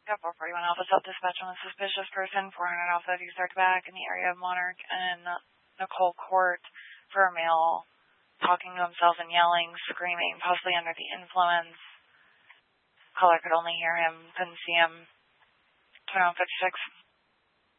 Got 441 Alpha Self-Dispatch on a suspicious person, 400 Alpha, you start back in the area of Monarch and Nicole Court for a male talking to himself and yelling, screaming, possibly under the influence. Caller could only hear him, couldn't see him. 2156.